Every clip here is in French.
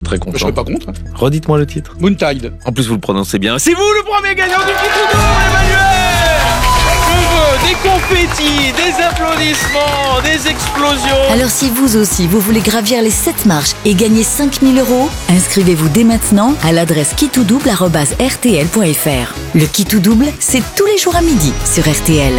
très content. Je serais pas contre. Redites-moi le titre. Moontide. En plus, vous le prononcez bien. C'est vous le premier gagnant du Kitoudou, Emmanuel. Je veux des confettis, des applaudissements, des explosions. Alors si vous aussi, vous voulez gravir les 7 marches et gagner 5 000 €, inscrivez-vous dès maintenant à l'adresse kitoudouble@rtl.fr. Le Kitoudouble, c'est tous les jours à midi sur RTL.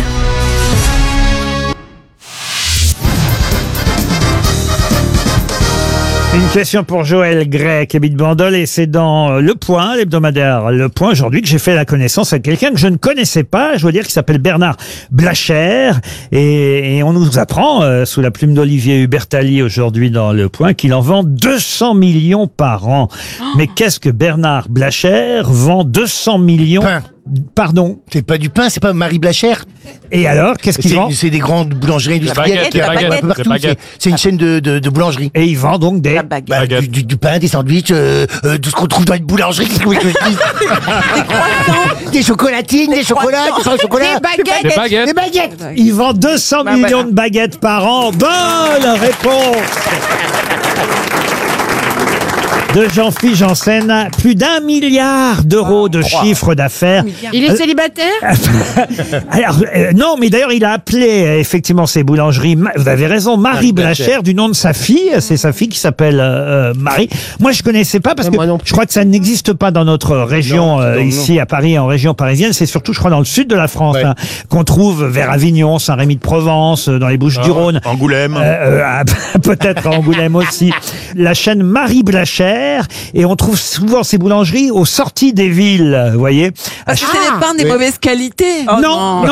Une question pour Joël Gray qui habite Bandol et c'est dans Le Point, l'hebdomadaire Le Point aujourd'hui que j'ai fait la connaissance avec quelqu'un que je ne connaissais pas, je dois dire, qui s'appelle Bernard Blacher et on nous apprend sous la plume d'Olivier Hubertali aujourd'hui dans Le Point qu'il en vend 200 millions par an. Mais qu'est-ce que Bernard Blacher vend 200 millions? Pain. Pardon. C'est pas du pain, c'est pas Marie Blacher. Et alors, qu'est-ce qu'il vend? C'est des grandes boulangeries industrielles. Les baguettes, un peu partout. C'est une chaîne de boulangerie. Et il vend donc des... Du pain, des sandwichs, tout ce qu'on trouve dans une boulangerie. Des chocolatines, des chocolats, des pains au chocolat. Des baguettes. Il vend 200 millions de baguettes par an. Bonne réponse de Jean-Philippe Janssen, plus d'1 milliard d'euros de chiffre d'affaires. Il est célibataire? Alors, non, mais d'ailleurs, il a appelé effectivement ces boulangeries. Vous avez raison, Marie Blacher, du nom de sa fille. C'est sa fille qui s'appelle Marie. Moi, je connaissais pas parce que je crois que ça n'existe pas dans notre région ici à Paris, en région parisienne. C'est surtout, je crois, dans le sud de la France qu'on trouve vers Avignon, Saint-Rémy-de-Provence, dans les Bouches-du-Rhône. Angoulême. Peut-être à Angoulême aussi. La chaîne Marie Blacher. Et on trouve souvent ces boulangeries aux sorties des villes, vous voyez. Parce que c'est des pains de mauvaise qualité. Non,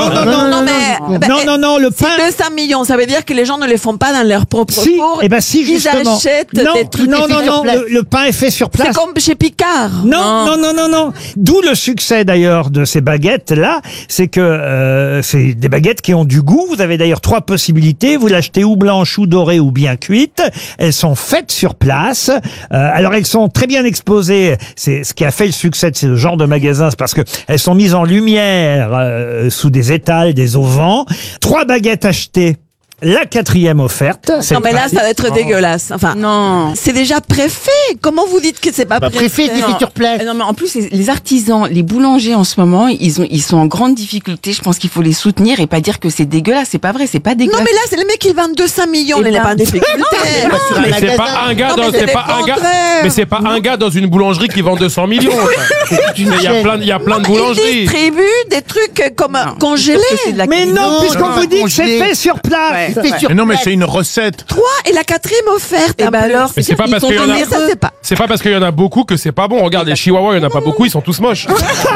le pain. 200 millions, ça veut dire que les gens ne les font pas dans leur propre four. Eh ben si, justement. Ils achètent des trucs. Non, le pain est fait sur place. C'est comme chez Picard. Non. D'où le succès d'ailleurs de ces baguettes-là, c'est que c'est des baguettes qui ont du goût. Vous avez d'ailleurs 3 possibilités. Vous l'achetez ou blanche, ou dorée, ou bien cuite. Elles sont faites sur place. Alors elles sont très bien exposées. C'est ce qui a fait le succès de ce genre de magasins, c'est parce que elles sont mises en lumière sous des étals, des auvents. 3 baguettes achetées. La 4e offerte. Non, mais là, ça va être dégueulasse. Enfin, non. C'est déjà préfet. Comment vous dites que c'est pas préfet? Préfet, c'est fait sur place. Non, mais en plus, les artisans, les boulangers en ce moment, ils sont en grande difficulté. Je pense qu'il faut les soutenir et pas dire que c'est dégueulasse. C'est pas vrai, c'est pas dégueulasse. Non, mais là, c'est le mec qui vend 200 millions. Il n'est pas en difficulté. Mais c'est pas un gars dans, c'est pas un gars dans une boulangerie qui vend 200 millions. Il y a plein de boulangeries. Il distribue des trucs comme congelés. Mais non, puisqu'on vous dit que c'est fait sur place. Mais non, mais c'est une recette. 3 et la 4e offerte. Et bah alors, mais c'est pas parce qu'il y en a. C'est pas parce qu'il y en a beaucoup que c'est pas bon. Regarde les chihuahuas, il y en a pas beaucoup, ils sont tous moches.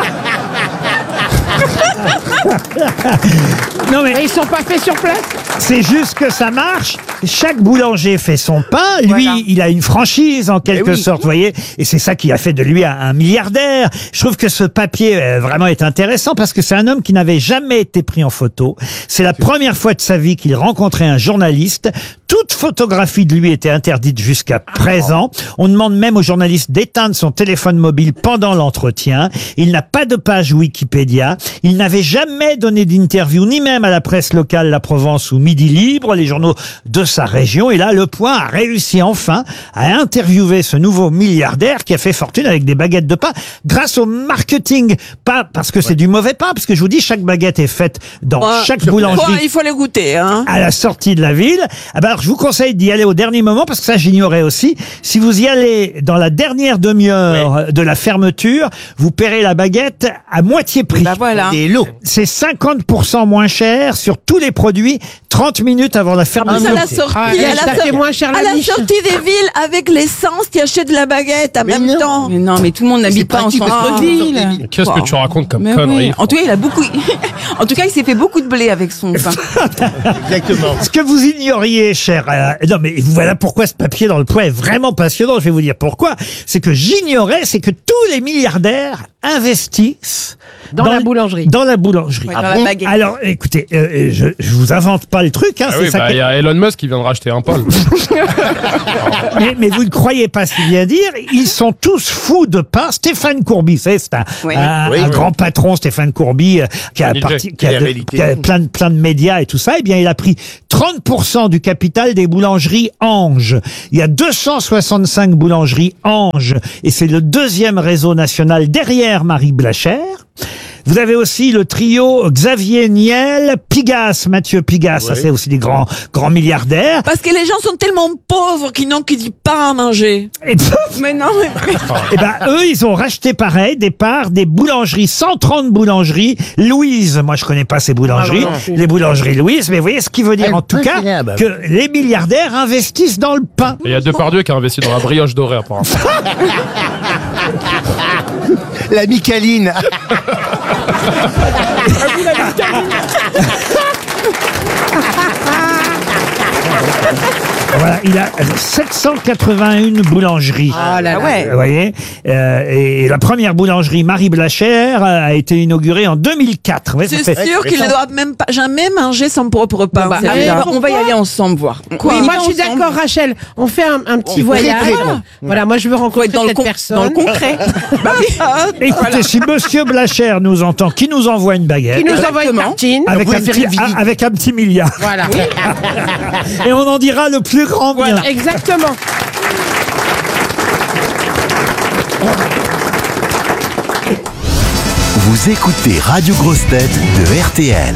Non mais ils sont pas faits sur place. C'est juste que ça marche. Chaque boulanger fait son pain. Lui, il a une franchise en quelque sorte, vous voyez. Et c'est ça qui a fait de lui un milliardaire. Je trouve que ce papier vraiment est intéressant parce que c'est un homme qui n'avait jamais été pris en photo. C'est la première fois de sa vie qu'il rencontrait un journaliste. Toute photographie de lui était interdite jusqu'à présent. On demande même au journaliste d'éteindre son téléphone mobile pendant l'entretien. Il n'a pas de page Wikipédia. Il n'avait jamais donné d'interview, ni même à la presse locale La Provence ou Midi Libre, les journaux de sa région. Et là, Le Point a réussi enfin à interviewer ce nouveau milliardaire qui a fait fortune avec des baguettes de pain grâce au marketing. Pas parce que c'est du mauvais pain, parce que je vous dis, chaque baguette est faite dans chaque boulangerie. Il faut les goûter, hein. À la sortie de la ville. Ah ben alors, je vous conseille d'y aller au dernier moment, parce que ça, j'ignorais aussi. Si vous y allez dans la dernière demi-heure de la fermeture, vous paierez la baguette à moitié prix. Bah voilà. Et l'eau. C'est 50% moins cher sur tous les produits 30 minutes avant la fermeture. À la sortie, moins cher à la sortie des villes avec l'essence, tu achètes de la baguette en même temps. Mais non, mais tout le monde n'habite pas en centre-ville. Qu'est-ce que tu racontes comme Mais connerie? oui. En tout cas, il a beaucoup. En tout cas, il s'est fait beaucoup de blé avec son pain. Exactement. Ce que vous ignoriez, cher... non, mais voilà pourquoi ce papier dans Le Point est vraiment passionnant. Je vais vous dire pourquoi. C'est que j'ignorais, c'est que tous les milliardaires investissent Dans la boulangerie. Dans la boulangerie. Ouais, dans la baguette. Alors, écoutez, je vous invente pas le truc. Hein, Ah c'est oui, ça il y a Elon Musk qui vient de racheter un pôle. mais vous ne croyez pas si bien dire, ils sont tous fous de pain. Stéphane Courby, c'est un grand patron, Stéphane Courby, qui a plein de médias et tout ça. Eh bien, il a pris 30% du capital des boulangeries Ange. Il y a 265 boulangeries Ange, et c'est le deuxième réseau national derrière Marie Blachère. Vous avez aussi le trio Xavier Niel, Pigasse, Mathieu Pigasse, ça c'est aussi des grands milliardaires. Parce que les gens sont tellement pauvres qu'ils n'ont que du pain à manger. Mais non, Et ben eux, ils ont racheté pareil des parts des boulangeries, 130 boulangeries Louise. Moi, je connais pas ces boulangeries, les boulangeries Louise, mais vous voyez ce qui veut dire en tout cas que les milliardaires investissent dans le pain. Et il y a Depardieu qui a investi dans la brioche dorée, apparemment. La Micaline. Voilà, il a 781 boulangeries. Ah là là. Vous voyez, et la première boulangerie Marie Blachère a été inaugurée en 2004. Ouais, C'est sûr qu'il ne doit même pas jamais manger son propre pain. Bah, on va y aller ensemble voir. Oui, moi je suis d'accord, Rachel. On fait un petit voyage. Voilà, moi je veux rencontrer cette personne. Dans le concret. Écoutez, si Monsieur Blachère nous entend, qui nous envoie une baguette Qui nous envoie une tartine. avec un petit milliard. Voilà. Et on en dira le plus grand bien. Voilà, exactement. Vous écoutez Radio Grosse Tête de RTL.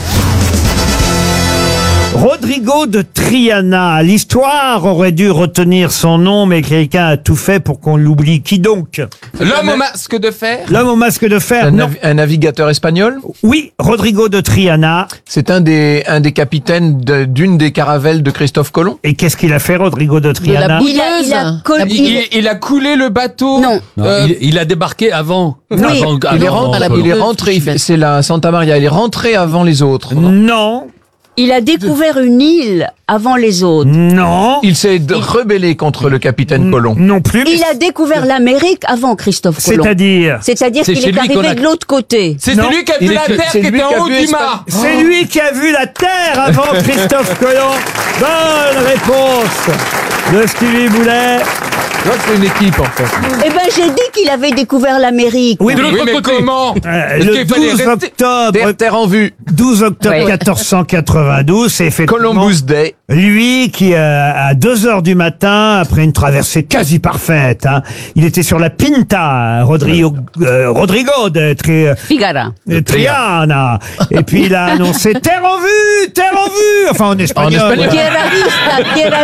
Rodrigo de Triana. L'histoire aurait dû retenir son nom, mais quelqu'un a tout fait pour qu'on l'oublie. Qui donc? L'homme au masque de fer. L'homme au masque de fer, non. Un navigateur espagnol. Oui, Rodrigo de Triana. C'est un des capitaines d'une des caravelles de Christophe Colomb. Et qu'est-ce qu'il a fait, Rodrigo de Triana? Il a coulé le bateau. Non. Il a débarqué avant. Il est rentré. C'est la Santa Maria. Il est rentré avant les autres. Non. Il a découvert une île avant les autres. Non. Il s'est rebellé contre le capitaine Colomb. Non plus. Il a découvert l'Amérique avant Christophe Colomb. C'est-à-dire qu'il est arrivé de l'autre côté. C'est lui qui a vu la Terre qui était en haut du mât. C'est lui qui a vu la Terre avant Christophe Colomb. Bonne réponse de Stevie Boulet. Là, c'est une équipe, en fait. Eh ben, j'ai dit qu'il avait découvert l'Amérique. Oui, mais comment le 12 octobre. Terre en vue. 12 octobre 1492, c'est effectivement Columbus Day. Lui qui, à 2h du matin, après une traversée quasi parfaite, il était sur la Pinta, Rodrigo de Triana. Et puis il a annoncé terre en vue, enfin en espagnol. Tierra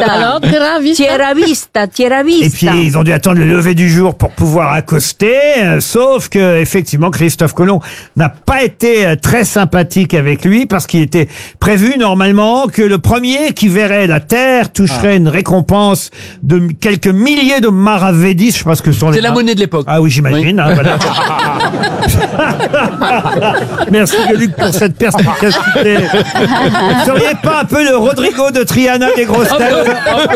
vista. Et puis ils ont dû attendre le lever du jour pour pouvoir accoster, sauf que effectivement Christophe Colomb n'a pas été très sympathique avec lui parce qu'il était prévu normalement que le premier qui verrait la Terre toucherait une récompense de quelques milliers de maravedis. Je sais pas ce que sont les. C'est la monnaie de l'époque. Ah oui, j'imagine. Oui. Voilà. Merci Luc pour cette perspicacité. Vous ne seriez pas un peu le Rodrigo de Triana des grosses têtes?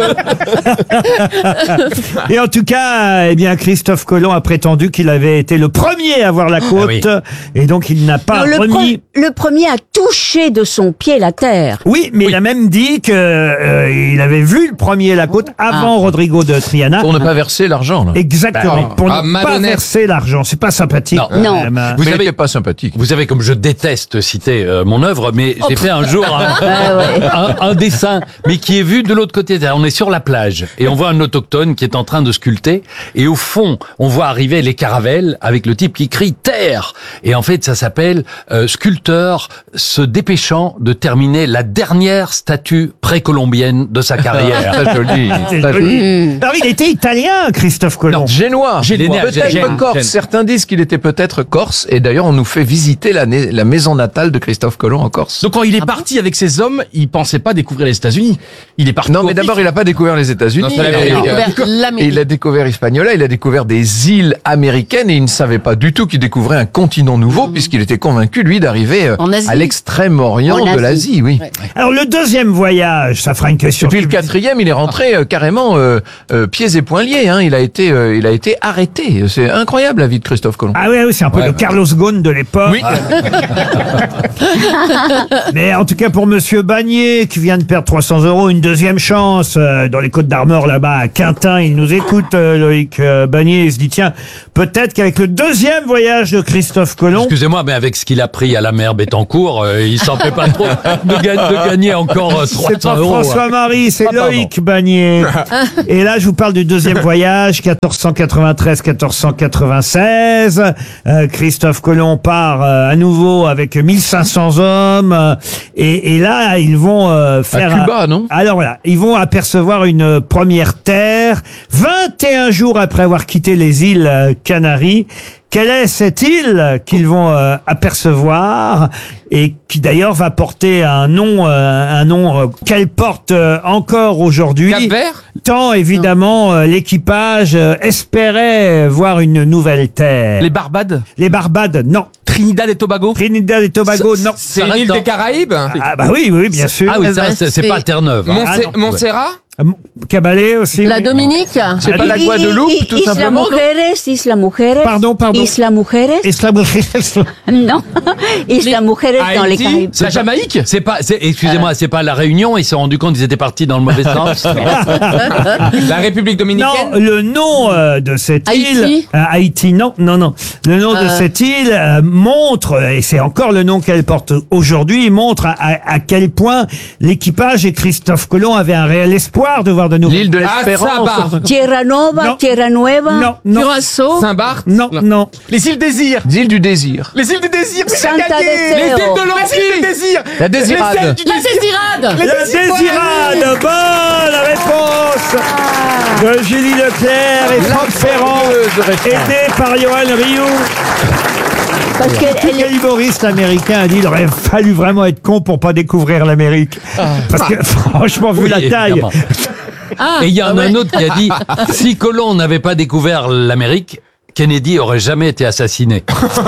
Et en tout cas, eh bien, Christophe Colomb a prétendu qu'il avait été le premier à voir la côte, et donc il n'a pas remis. Le premier a touché de son pied la terre. Oui, mais il a même dit que il avait vu le premier la côte avant Rodrigo de Triana. Pour ne pas verser l'argent, là. Exactement. Pour ne pas verser l'argent. C'est pas sympathique. Non. Vous savez, pas sympathique. Vous savez, comme je déteste citer mon œuvre, mais j'ai fait un jour un dessin, mais qui est vu de l'autre côté. On est sur la plage et on voit un autochtone qui est en train de sculpter, et au fond, on voit arriver les caravelles avec le type qui crie terre. Et en fait, ça s'appelle sculpteur se dépêchant de terminer la dernière statue précolombienne de sa carrière. Très joli. Très joli. Alors, il était italien, Christophe Colomb. Non, génois. Peut-être corse. Certains disent qu'il était peut-être corse, et d'ailleurs, on nous fait visiter la maison natale de Christophe Colomb en Corse. Donc quand il est parti avec ses hommes, il pensait pas découvrir les États-Unis. Il est parti. Non, mais d'abord, il a pas découvert les États-Unis. Et il a découvert Hispaniola, il a découvert des îles américaines et il ne savait pas du tout qu'il découvrait un continent nouveau puisqu'il était convaincu, lui, d'arriver à l'extrême-orient de l'Asie, oui. Alors le deuxième voyage, ça fera une question. Et puis le quatrième, il est rentré carrément pieds et poings liés. Hein. Il a été arrêté. C'est incroyable la vie de Christophe Colomb. Ah oui, c'est un peu le Carlos Ghosn de l'époque. Oui. Mais en tout cas pour Monsieur Bagné qui vient de perdre 300 €, une deuxième chance dans les Côtes d'Armor là-bas à Quintin. Il nous écoute, Loïc Bagné. Il se dit tiens, peut-être qu'avec le deuxième voyage de Christophe Colomb. Excusez-moi, mais avec ce qu'il a pris à la mer Bettencourt, il s'en fait pas trop de gagner encore 300 C'est pas €. François-Marie, c'est Loïc Bagné. Et là, je vous parle du deuxième voyage, 1493-1496. Christophe Colomb part à nouveau avec 1500 hommes. Et là, ils vont faire... À Cuba, non? Alors voilà, ils vont apercevoir une première terre 21 jours après avoir quitté les îles Canaries. Quelle est cette île qu'ils vont apercevoir et qui d'ailleurs va porter un nom qu'elle porte encore aujourd'hui. Cap-Vert ? Tant évidemment l'équipage espérait voir une nouvelle terre. Les Barbades ? Les Barbades, non. Trinidad et Tobago ? Trinidad et Tobago, non. C'est une île des Caraïbes ? Ah bah oui, bien sûr. Ah oui, ça, c'est pas Terre-Neuve. Hein. Montserrat ? Cabalé aussi. La Dominique. C'est pas la Guadeloupe, tout simplement. Isla Mujeres. Pardon. Isla Mujeres. Isla Mujeres. Non. Isla Mujeres dans les Caraïbes. La Jamaïque ? Excusez-moi, c'est pas la Réunion. Ils se sont rendus compte qu'ils étaient partis dans le mauvais sens. La République dominicaine ? Non, le nom de cette île. Haïti, non. Le nom de cette île montre, et c'est encore le nom qu'elle porte aujourd'hui, montre à quel point l'équipage et Christophe Colomb avaient un réel espoir de voir de nouveau. L'île de l'Espérance. Tierra Nova, Non. Tierra Nueva. Non. Curaçao. Saint-Barth ? Non. Les îles Désir ? Les îles du désir. Les îles du désir, c'est Santa gagné. Deseo. Les îles de l'Empire du désir. La Désirade. Les îles du désir. La Désirade. Bonne réponse de Julie Leclerc et Franck Ferrand, aidé par Johan Rioux. Parce Tout caliboriste américain a dit il aurait fallu vraiment être con pour pas découvrir l'Amérique. Parce que franchement, vu Oui, la taille. évidemment. Et il y en a un autre qui a dit si Colomb n'avait pas découvert l'Amérique, Kennedy aurait jamais été assassiné.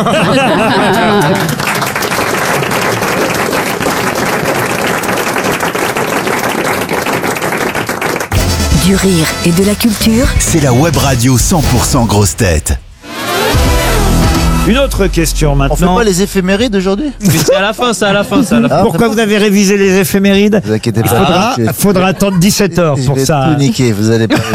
Du rire et de la culture. C'est la web radio 100% grosse tête. Une autre question On maintenant. fait pas les éphémérides aujourd'hui? Mais c'est à la fin, Pourquoi vous avez révisé les éphémérides? Vous inquiétez pas. Faudra attendre 17h pour ça. Tout niquer, vous allez pas.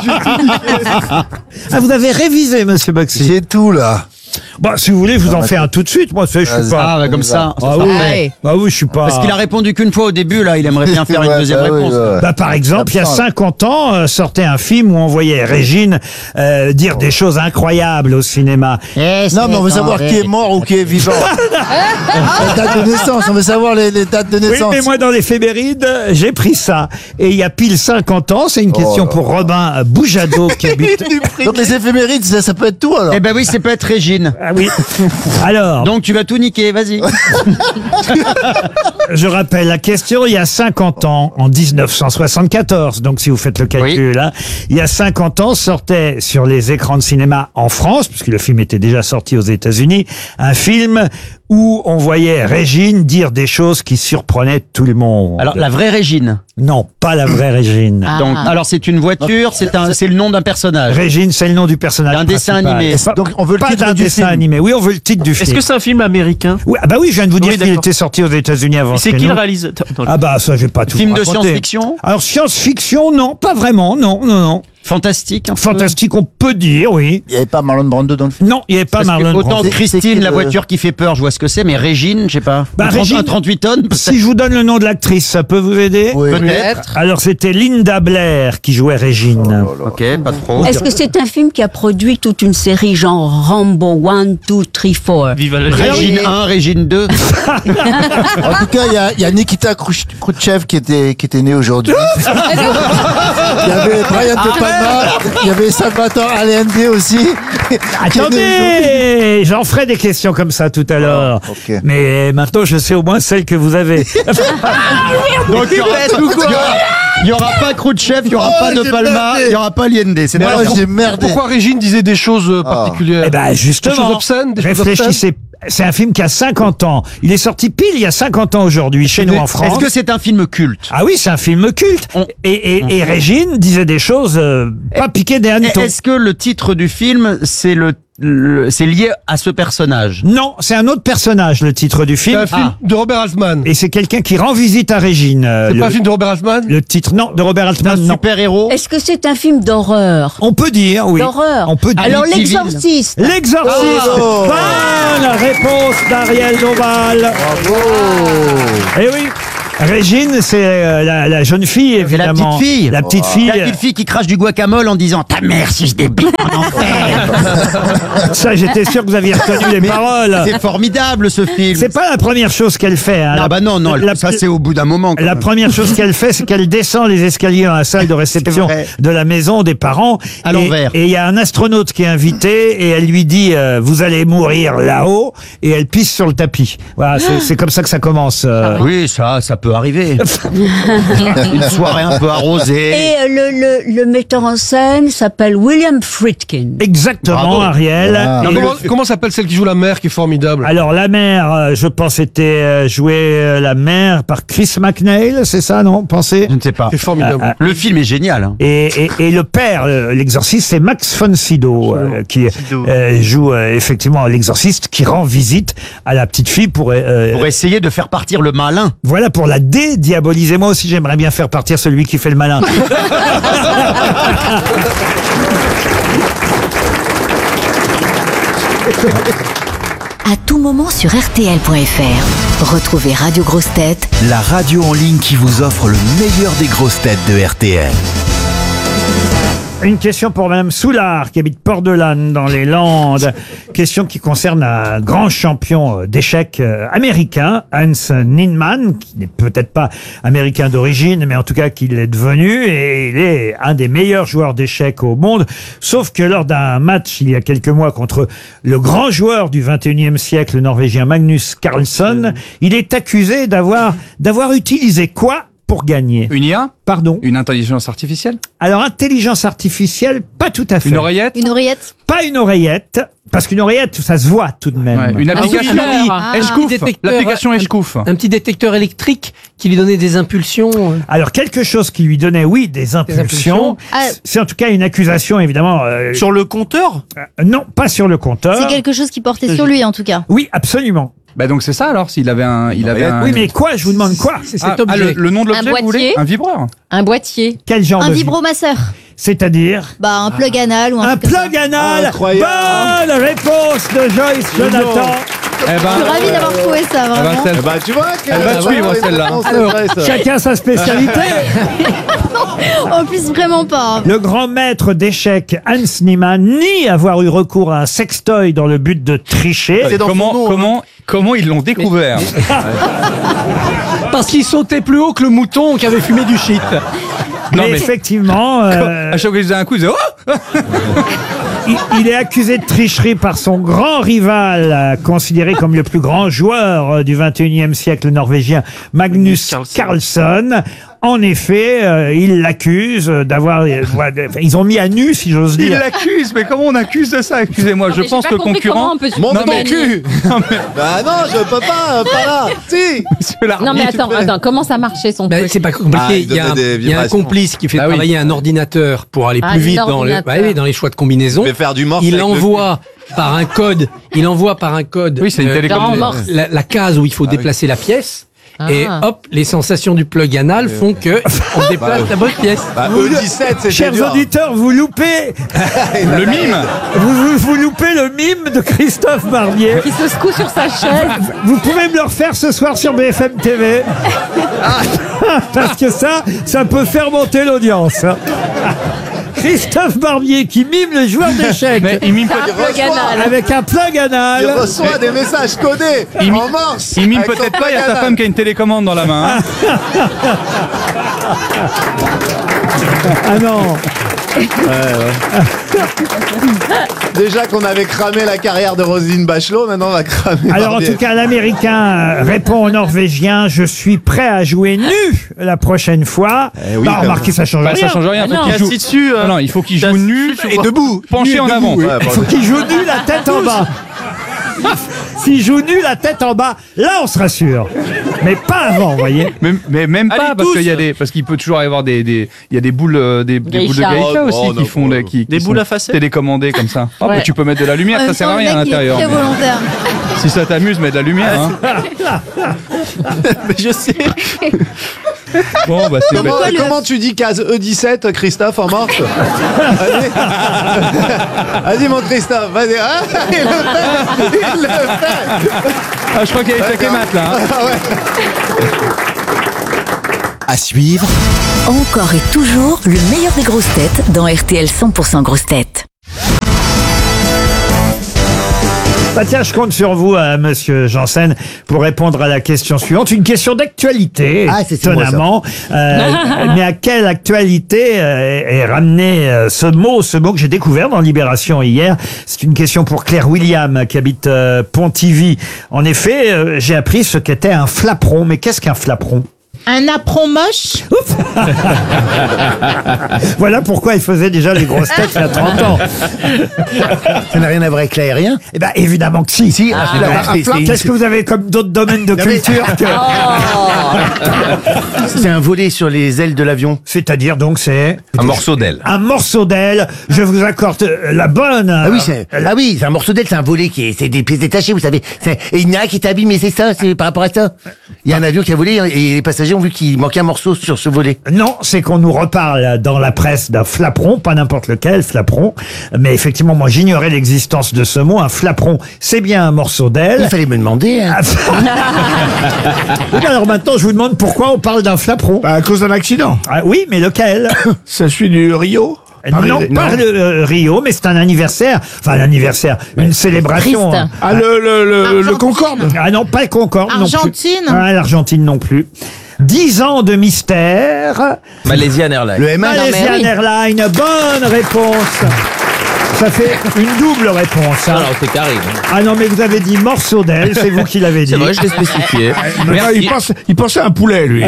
Ah, vous avez révisé, monsieur Boxy? J'ai tout là. Bah, si vous voulez, je vous en fais un tout de suite. Moi, je suis pas. Ah, bah, comme ça. Ah oui, je suis pas. Parce qu'il a répondu qu'une fois au début, là, il aimerait bien faire une deuxième réponse. Bah, par exemple, il y a 50 ans, sortait un film où on voyait Régine dire des choses incroyables au cinéma. Non, mais on veut savoir qui est mort ou qui est vivant. Les dates de naissance, on veut savoir les dates de Oui, naissance. mais moi, dans l'éphéméride, j'ai pris ça. Et il y a pile 50 ans, c'est une question pour Robin Boujado qui habite. Donc les éphémérides, ça peut être tout alors. Eh ben oui, ça peut être Régine. Ah oui. Alors. Donc tu vas tout niquer, vas-y. Je rappelle la question, il y a 50 ans, en 1974, donc si vous faites le calcul, là, il y a 50 ans, sortait sur les écrans de cinéma en France, puisque le film était déjà sorti aux États-Unis, un film où on voyait Régine dire des choses qui surprenaient tout le monde. Alors la vraie Régine. Non, pas la vraie Régine. Donc, alors c'est une voiture, c'est le nom d'un personnage. Régine, c'est le nom du personnage. D'un dessin principal. animé. Donc on veut le Pas titre d'un du dessin film. animé. Oui, on veut le titre du film. Est-ce que c'est un film américain? Oui, ah bah oui, je viens de vous dire Oui, qu'il d'accord. était sorti aux États-Unis avant. C'est que qui le nous. réalisateur? Ah bah ça, j'ai pas tout Film de raconté. science-fiction? Alors science-fiction, non, pas vraiment, non. Fantastique. un peu. Fantastique, on peut dire, oui. Il n'y avait pas Marlon Brando dans le film. Non, il n'y avait pas Parce que Marlon autant Brando. Christine, C'est qui la le- voiture qui fait peur, je vois ce que c'est, mais Régine, je sais pas. Bah, Régine- Un 38 tonnes, peut-être. Si je vous donne le nom de l'actrice, ça peut vous aider? Oui. Peut-être. Alors c'était Linda Blair qui jouait Régine. Ok, pas trop. Est-ce que c'est un film qui a produit toute une série genre Rambo 1, 2, 3, 4? Viva la Régine 1, Régine 2. En tout cas, il y a Nikita Khrouchtchev qui était né aujourd'hui. Il y avait Brian De Palma, il y avait Salvatore Allende aussi. qui est né aujourd'hui. Attendez, j'en ferai des questions comme ça tout à l'heure. ok. Mais maintenant, je sais au moins celle que vous avez. Donc, il y aura- Il n'y aura pas Khrouchtchev, il n'y aura pas De Palma, il n'y aura pas Allende. C'est Mais pas alors, j'ai merdé. Pourquoi Régine disait des choses particulières? Eh ben, justement. Des choses obscènes, des choses Réfléchissez. C'est un film qui a 50 ans. Il est sorti pile il y a 50 ans aujourd'hui chez nous en France. Est-ce que c'est un film culte? Ah oui, c'est un film culte. Et Régine disait des choses pas piquées des hannetons. Est-ce que le titre du film, c'est c'est lié à ce personnage? Non, c'est un autre personnage, le titre du film. C'est un film de Robert Altman. Et c'est quelqu'un qui rend visite à Régine. C'est pas un film de Robert Altman? Le titre, non, de Robert Altman, non. Super-héros? Est-ce que c'est un film d'horreur? On peut dire, oui. D'horreur. On peut dire. Alors, L'Exorciste. L'Exorciste. Bonne réponse d'Ariel Dombal. Bravo. Eh oui. Régine, c'est la jeune fille, évidemment. La petite fille. La petite fille. La petite fille qui crache du guacamole en disant ta mère si je débite en enfer. Ça, j'étais sûr que vous aviez retenu les paroles. C'est formidable ce film. C'est pas la première chose qu'elle fait. Hein. Ah bah non, ça c'est au bout d'un moment. La première chose qu'elle fait, c'est qu'elle descend les escaliers dans la salle de réception de la maison des parents. À l'envers. Et il y a un astronaute qui est invité et elle lui dit vous allez mourir là-haut, et elle pisse sur le tapis. Voilà, c'est comme ça que ça commence. Oui, ça peut arriver. Une soirée un peu arrosée. Et le metteur en scène s'appelle William Friedkin. Exactement, Bravo. Ariel. Alors, comment s'appelle celle qui joue la mère qui est formidable? Alors la mère, je pense, était jouée la mère par Chris McNeil, c'est ça, non? Pensez? Je ne sais pas. C'est formidable. Le film est génial. Hein. Et le père, l'exorciste, c'est Max von Sydow, qui joue effectivement l'exorciste, qui rend visite à la petite fille pour essayer de faire partir le malin. Voilà, pour la dédiaboliser. Moi aussi, j'aimerais bien faire partir celui qui fait le malin. À tout moment sur RTL.fr. Retrouvez Radio Grosses Têtes, La radio en ligne qui vous offre le meilleur des grosses têtes de RTL. Une question pour Madame Soulard, qui habite Port-de-Lanne, dans les Landes. Question qui concerne un grand champion d'échecs américain, Hans Niemann, qui n'est peut-être pas américain d'origine, mais en tout cas qu'il est devenu, et il est un des meilleurs joueurs d'échecs au monde. Sauf que lors d'un match, il y a quelques mois, contre le grand joueur du 21e siècle, le Norvégien Magnus Carlsen, il est accusé d'avoir utilisé quoi pour gagner? Une IA? Pardon? Une intelligence artificielle? Alors, intelligence artificielle, pas tout à fait. Une oreillette? Une oreillette? Pas une oreillette, parce qu'une oreillette, ça se voit tout de même. Ouais, une application l'application Escouf. Un petit détecteur électrique qui lui donnait des impulsions. Alors, quelque chose qui lui donnait, oui, des impulsions. C'est en tout cas une accusation, évidemment. Sur le compteur? Non, pas sur le compteur. C'est quelque chose qui portait sur lui, en tout cas. Oui, absolument. Bah donc c'est ça alors, s'il avait un... Oui, mais quoi? Je vous demande quoi? C'est cet objet. Le nom de l'objet, Un vous voulez? boîtier. Un vibreur? Un boîtier. Quel genre Un de vibromasseur. C'est-à-dire? Bah, un plug anal ou un un truc comme plug ça. anal. Incroyable. Bonne réponse de Joyce Jonathan. Eh Je suis ravie d'avoir trouvé ça, vraiment. Tu vois Elle va suivre celle-là. Alors, chacun sa spécialité. En plus, vraiment pas. Hein. Le grand maître d'échecs Hans Niemann nie avoir eu recours à un sextoy dans le but de tricher. Comment ils l'ont découvert? Parce qu'il sautait plus haut que le mouton qui avait fumé du shit. Non, mais effectivement, à chaque fois qu'il faisait un coup, il disait oh. il est accusé de tricherie par son grand rival, considéré comme le plus grand joueur du 21e siècle, le Norvégien Magnus Carlsen. En effet, il l'accuse d'avoir... ils ont mis à nu, si j'ose dire. Il l'accuse, mais comment on accuse de ça? Excusez-moi, je pense que le concurrent... Monte mon cul. Bah non, je peux pas là. Si. Non mais attends, comment ça marchait son truc? C'est pas compliqué. Il y a un complice qui fait travailler un ordinateur pour aller plus vite dans les choix de combinaison. Faire du morse. Il envoie par un code. Oui, c'est une télécommande. La case où il faut déplacer la pièce. Et hop, les sensations du plug anal font que on déplace la bonne pièce. E17, c'est Chers auditeurs, vous loupez le mime. Vous loupez le mime de Christophe Barbier. Qui se secoue sur sa chaise. Vous pouvez me le refaire ce soir sur BFM TV. Parce que ça peut faire monter l'audience. Christophe Barbier qui mime le joueur d'échecs. Mais il mime pas avec un plug anal. Il reçoit des messages codés en morse. Il mime peut-être pas, il y a sa femme qui a une télécommande dans la main. Hein. Ah non. Déjà qu'on avait cramé la carrière de Roselyne Bachelot, maintenant on va cramer. Alors en Barbier. tout cas, l'Américain répond au Norvégien, je suis prêt à jouer nu la prochaine fois. oui, Bah, remarquez, ça change Bah, rien. ça change rien. Ah non, Faut qu'il joue- assis dessus, Ah non, il faut qu'il joue nu et debout, penché Nu en et avant. debout, oui. Il faut qu'il joue nu la tête en bas. S'il joue nu la tête en bas, là on sera sûr. Mais pas avant, vous voyez. Mais même pas Allez, parce tous. qu'il y a des parce qu'il peut toujours y avoir il y a des boules des boules de Geisha. geisha Oh, aussi non, qui font non, qui Des sont boules à facettes. télécommandées comme ça. Ah, bah, Ouais. tu peux mettre de la lumière, ça sert à rien à l'intérieur. Très volontaire. Si ça t'amuse, mets de la lumière. Hein. Mais je sais. Bon, bah c'est Comment, Pourquoi le- comment tu dis case E17, Christophe, en marche? Vas-y. Vas-y, mon Christophe, vas-y. Ah, il le fait. Il le fait. Ah, je crois qu'il y a les claquettes mat là. Hein. Ah ouais. À suivre, Encore et toujours le meilleur des grosses têtes dans RTL 100% grosses têtes. Bah tiens, je compte sur vous, monsieur Janssen, pour répondre à la question suivante. Une question d'actualité, Ah, c'est moi, ça. étonnamment. Mais à quelle actualité est ramené ce mot que j'ai découvert dans Libération hier? C'est une question pour Claire William, qui habite Pontivy. En effet, j'ai appris ce qu'était un flapperon. Mais qu'est-ce qu'un flapperon? Un apron moche. Voilà pourquoi il faisait déjà les grosses têtes il y a 30 ans. Ça n'a rien à voir avec l'aérien. Eh ben, évidemment que si. Si, Qu'est-ce que vous avez comme d'autres domaines de culture que... c'est un volet sur les ailes de l'avion. C'est-à-dire donc c'est... Un morceau d'aile. Un morceau d'aile. Je vous accorde la bonne. Ah oui, c'est un morceau d'aile, c'est un volet c'est des pièces détachées, vous savez. Et il y en a un qui est abîmé, c'est ça, c'est par rapport à ça. Il y a un avion qui a volé et les passagers ont vu qu'il manquait un morceau sur ce volet. Non, c'est qu'on nous reparle dans la presse d'un flapperon, pas n'importe lequel flapperon, mais effectivement, moi j'ignorais l'existence de ce mot. Un flapperon, c'est bien un morceau d'aile. Il fallait me demander. Hein. Oui, mais alors maintenant, je vous demande pourquoi on parle d'un flapperon. À cause d'un accident. Ah oui, mais lequel? Ça suit du Rio. Non, pas le Rio, mais c'est un anniversaire. Enfin, l'anniversaire, une célébration. Triste. Ah, le Concorde. Ah non, pas le Concorde non plus. Argentine. Ah, l'Argentine non plus. 10 ans de mystère. Malaysian Airlines. Le M1. Malaysian Airlines, bonne réponse. Ça fait une double réponse. Hein. Alors, c'est carré. Ah non, mais vous avez dit morceau d'aile, c'est vous qui l'avez dit. C'est vrai, je l'ai spécifié. Il pensait à un poulet, lui.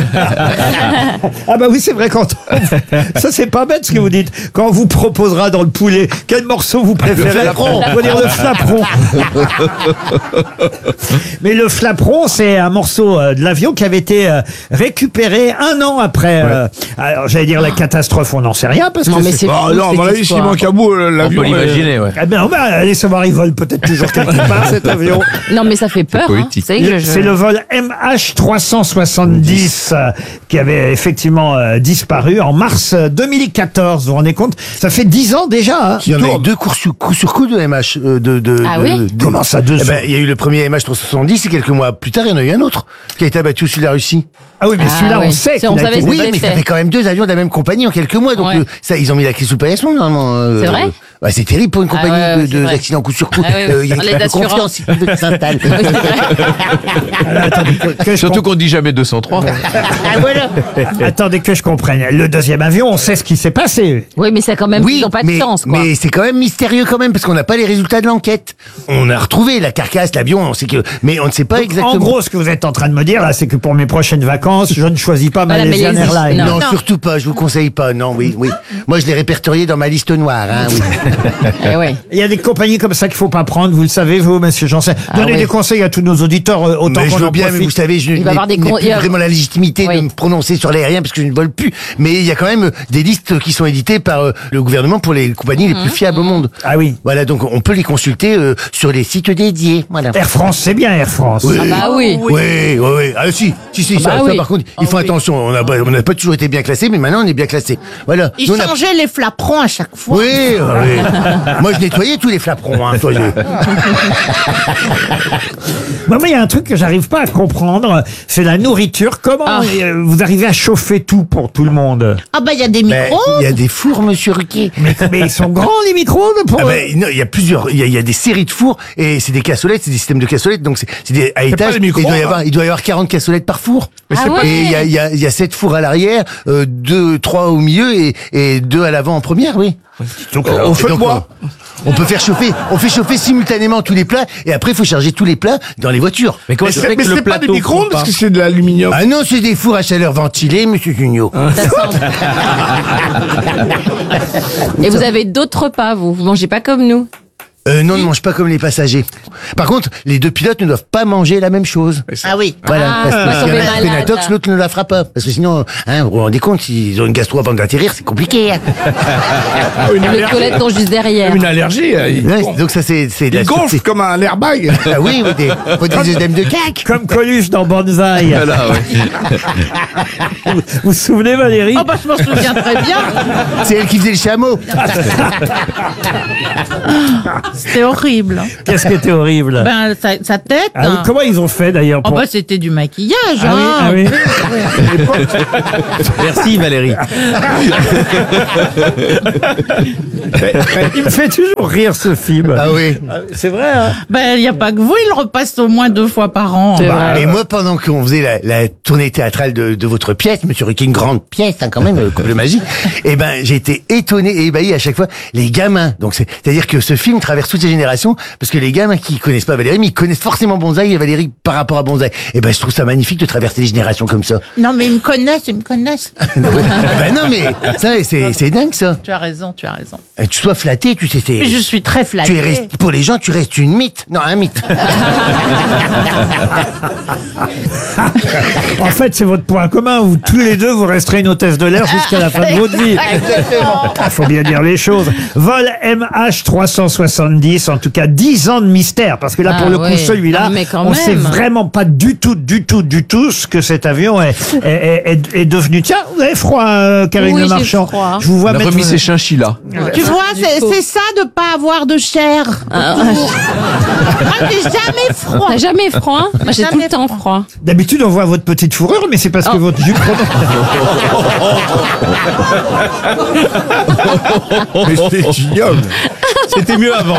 Ah bah oui, c'est vrai, quand ça c'est pas bête ce que vous dites. Quand on vous proposera dans le poulet, quel morceau vous préférez? Le flapperon. On va dire le flapperon. Mais le flapperon, c'est un morceau de l'avion qui avait été récupéré un an après. Alors j'allais dire la catastrophe, on n'en sait rien parce Non, que mais c'est Oh, fou, non, à mon cette avis, s'il histoire. manque à bout, l'avion. On peut l'imaginer, ouais. Eh ben, on va aller savoir, il vole peut-être toujours quelque part cet avion. Non, mais ça fait peur. Hein. poétique. Vous savez que C'est le vol MH370 qui avait effectivement disparu en mars 2014. Vous vous rendez compte? Ça fait 10 ans déjà. Hein. Il y en a eu deux coup sur coup de MH. Ah oui Comment ça, deux Eh ans ben, il y a eu le premier MH370 et quelques mois plus tard, il y en a eu un autre qui a été abattu au sud de la Russie. Ah oui, mais celui-là, oui. on sait C'est- qu'il on a savait été... ce Oui, que mais ça c'était. fait quand même deux avions de la même compagnie en quelques mois, donc Ouais. ça, ils ont mis la clé sous le paillasson normalement. C'est vrai bah, c'est terrible pour une compagnie ouais, ouais, c'est vrai. d'accidents coup sur coup. Ah ouais, Il y a les une assurances. confiance qui s'installe. Surtout qu'on dit jamais 203. Attendez que je comprenne. Le deuxième avion, on sait ce qui s'est passé. Oui, mais c'est quand même Oui, ils n'ont pas de mais, chance, quoi. mais c'est quand même mystérieux quand même parce qu'on n'a pas les résultats de l'enquête. On a retrouvé la carcasse, l'avion, on sait que, mais on ne sait pas Donc, exactement. en gros, ce que vous êtes en train de me dire, là, c'est que pour mes prochaines vacances, je ne choisis pas Voilà, Malaysian mais les- Airlines. Non, surtout pas, je vous conseille pas. Non, oui, oui. Moi, je l'ai répertorié dans ma liste noire. Hein, oui. Eh ouais. Il y a des compagnies comme ça qu'il faut pas prendre, vous le savez, vous, monsieur Janssen. Donnez oui. des conseils à tous nos auditeurs, autant Mais qu'on je veux en bien, mais profite. vous savez, je Il va n'ai avoir des n'ai con- plus il y a- vraiment la légitimité Oui. de me prononcer sur l'aérien parce que je ne vole plus. Mais il y a quand même des listes qui sont éditées par le gouvernement pour les compagnies les plus fiables au monde. Ah oui. Voilà, donc on peut les consulter sur les sites dédiés. Voilà. Air France, c'est bien Air France. Oui. Ah bah oui. Oui, oui, oui. Ah si, Ah ça, bah ça, oui. par contre, il faut attention. On n'a pas toujours été bien classé, mais maintenant on est bien classé. Voilà. Ils Nous, on a- changeaient les flaperons à chaque fois. Oui, oui. Moi, je nettoyais tous les flaperons, hein, soyez. Moi, il y a un truc que j'arrive pas à comprendre, c'est la nourriture. Comment vous arrivez à chauffer tout pour tout le monde? Ah bah il y a des Ben, micros. il y a des fours, monsieur Ruquier. Mais ils sont grands, les micro-ondes pour... Ah ben, non, il y a plusieurs, il y a des séries de fours et c'est des cassolettes, c'est des systèmes de cassolettes, donc c'est des à étage. pas les Et micro-ondes, il doit y avoir 40 cassolettes par four. Ah c'est pas- ouais. Et il y a 7 fours à l'arrière, 2, 3 au milieu et 2 à l'avant en première, oui. Donc, au feu de bois. on fait chauffer simultanément tous les plats et après il faut charger tous les plats dans les voitures. Mais comment tu fais que le c'est pas des plateau micro-ondes fond parce pas que c'est de l'aluminium. Ah non, c'est des fours à chaleur ventilée, monsieur Junio. Et vous avez d'autres repas, vous mangez pas comme nous. Non, on ne mange pas comme les passagers. Par contre, les deux pilotes ne doivent pas manger la même chose. Ah oui. Voilà, Ah, parce moi, que s'il y en tomber a un qui fait malade. l'intox, l'autre ne la fera pas. Parce que sinon, vous vous rendez compte, s'ils ont une gastro avant d'atterrir, c'est compliqué. Hein. Les toilettes sont juste derrière. Une allergie. Ouais, donc ça, c'est de Il la gonfle comme un airbag. Ah oui, ou des œdèmes de cac. Comme Coluche dans Banzai. Voilà, ouais. Vous vous souvenez, Valérie? Oh bah je m'en souviens très bien. C'est elle qui faisait le chameau. C'était horrible. Qu'est-ce qui était horrible? Ben sa tête. Ah oui, comment ils ont fait d'ailleurs Oh pour... bah c'était du maquillage. Ah oui, hein. ah oui. Merci Valérie. Il me fait toujours rire ce film. Ah oui. C'est vrai, hein? Ben il y a pas que vous, il le repasse au moins 2 fois par an. Et moi, pendant qu'on faisait la tournée théâtrale de votre pièce, Monsieur Ruquier, une grande pièce, hein, quand même, Couple Magique, et ben, j'ai été étonné et ébahi à chaque fois. Les gamins, donc c'est-à-dire que ce film traverse toutes les générations, parce que les gamins qui connaissent pas Valérie, mais ils connaissent forcément Banzai et Valérie par rapport à Banzai. Et ben, je trouve ça magnifique de traverser les générations comme ça. Non mais ils me connaissent. Ben non, mais ça, c'est dingue, ça. Tu as raison. Et tu sois flatté, tu sais, Mais je suis très flattée. tu es pour les gens, tu restes une mythe. Non, un mythe. En fait, c'est votre point commun. Vous, tous les deux, vous resterez une hôtesse de l'air jusqu'à la fin de votre vie. Il faut bien dire les choses. Vol MH370, en tout cas 10 ans de mystère. Parce que là, pour le coup, celui-là, Ah, mais quand on sait même. vraiment pas du tout ce que cet avion est devenu. Tiens, vous avez froid, Karine Oui, Le j'ai Marchand. froid. Je vous vois On a mettre... remis ses chinchillas. Tu vois, c'est ça de pas avoir de chair. Moi, j'ai jamais froid. T'as jamais froid? Moi, j'ai tout le temps froid. D'habitude, on voit votre petite fourrure, mais c'est parce que votre jupe... Mais c'était ignoble. C'était mieux avant.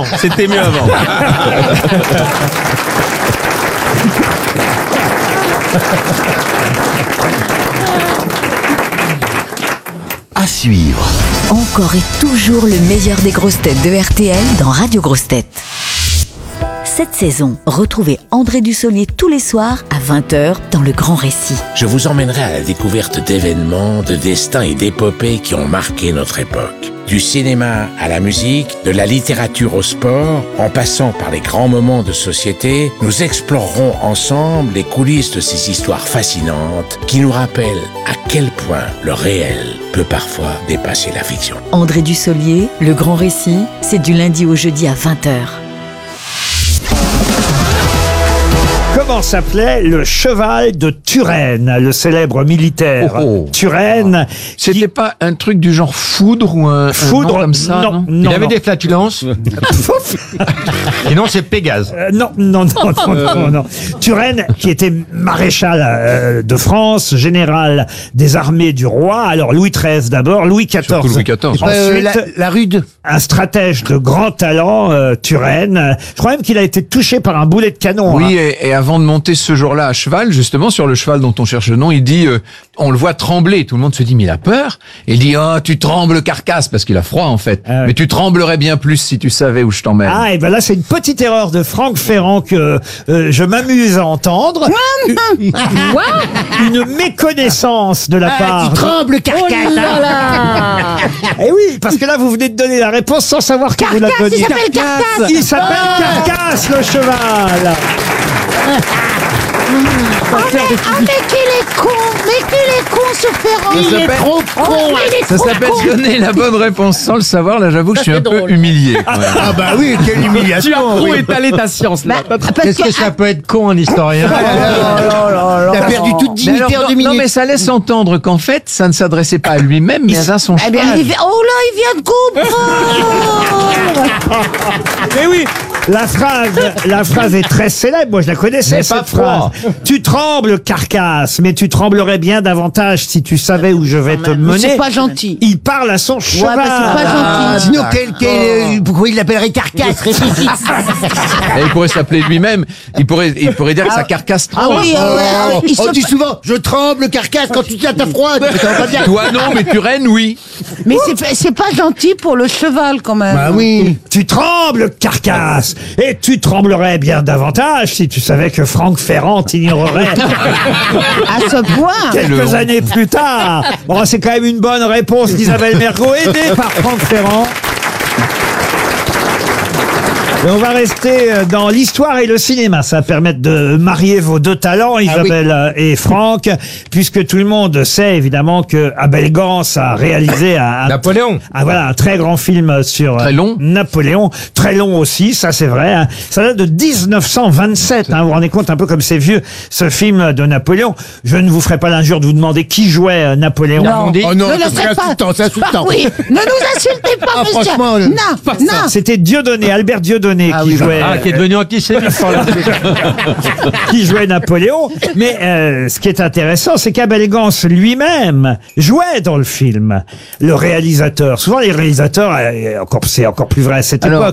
À suivre. Encore et toujours le meilleur des grosses têtes de RTL dans Radio Grosses Têtes. Cette saison, retrouvez André Dussolier tous les soirs à 20h dans Le Grand Récit. Je vous emmènerai à la découverte d'événements, de destins et d'épopées qui ont marqué notre époque. Du cinéma à la musique, de la littérature au sport, en passant par les grands moments de société, nous explorerons ensemble les coulisses de ces histoires fascinantes qui nous rappellent à quel point le réel peut parfois dépasser la fiction. André Dussolier, Le Grand Récit, c'est du lundi au jeudi à 20h. Comment s'appelait le cheval de Turenne, le célèbre militaire Turenne? C'était pas un truc du genre foudre ou un Foudre, nom comme ça? non. Il avait des flatulences. Et non, c'est Pégase. Non. Turenne, qui était maréchal de France, général des armées du roi. Alors Louis XIII d'abord, Louis XIV. Surtout Louis XIV. Ensuite, La rude. un stratège de grand talent, Turenne. Je crois même qu'il a été touché par un boulet de canon. Oui, hein. et avant de monter ce jour-là à cheval, justement, sur le cheval dont on cherche le nom, il dit, on le voit trembler. Tout le monde se dit, mais il a peur. Et il dit, oh, tu trembles, carcasse, parce qu'il a froid, en fait. Ah oui. Mais tu tremblerais bien plus si tu savais où je t'emmène. Ah, et ben là, c'est une petite erreur de Franck Ferrand que je m'amuse à entendre. Une méconnaissance de la part. Tu trembles, carcasse. Oh là là. Eh oui, parce que là, vous venez de donner la réponse sans savoir que vous la donniez. il s'appelle Carcasse. Il s'appelle Carcasse, le cheval. Mais qu'il est con, ce Ferrand. Ça s'appelle- Ça s'appelle donner la bonne réponse sans le savoir. Là, j'avoue que je suis un peu humilié. quand même. Ah bah oui, quelle humiliation. Tu as trop oui. étalé ta science là. Qu'est-ce que ça peut être con, un historien? T'as perdu toute Mais dignité alors, en 2 non, minutes. mais ça laisse entendre qu'en fait, ça ne s'adressait pas à lui-même, mais à son Eh bien, cheval. oh là, il vient de comprendre. Mais oui, la phrase est très célèbre. Moi, je la connaissais, Mais pas cette phrase. froid. Tu trembles, carcasse, mais tu tremblerais bien davantage si tu savais où je vais te mener. C'est pas gentil. Il parle à son cheval. Ouais, mais c'est pas gentil. Sinon, pourquoi il l'appellerait carcasse? Réfléchis. Et il pourrait s'appeler lui-même. Il pourrait dire que sa carcasse tremble. Ah oui, On dit souvent, je tremble, carcasse, quand tu t'as froid. Ça va pas bien. Toi non, mais Turenne, oui. Mais c'est pas gentil pour le cheval quand même. Bah oui. Tu trembles, tremble, carcasse. Et tu tremblerais bien davantage si tu savais que Franck Ferrand t'ignorerait. À ce point. Quelques années plus tard. Bon, c'est quand même une bonne réponse d'Isabelle Mergo, aidée par Franck Ferrand. Et on va rester dans l'histoire et le cinéma. Ça va permettre de marier vos deux talents, Isabelle et Franck, puisque tout le monde sait évidemment que Abel Gans a réalisé Napoléon. Un très grand film sur Napoléon. Très long aussi, ça c'est vrai. Hein. Ça date de 1927. Hein. Vous vous rendez compte un peu comme c'est vieux, ce film de Napoléon. Je ne vous ferai pas l'injure de vous demander qui jouait Napoléon. Non, Oh non, ne le c'est faites pas. insultant, c'est insultant. Oui, ne nous insultez pas, monsieur. franchement, Non. C'était Dieudonné, Albert Dieudonné qui jouait. Qui est devenu antisémite par la suite. qui jouait Napoléon. Mais ce qui est intéressant, c'est qu'Abel Gans lui-même jouait dans le film. Le réalisateur. Souvent, les réalisateurs, c'est encore plus vrai à cette époque.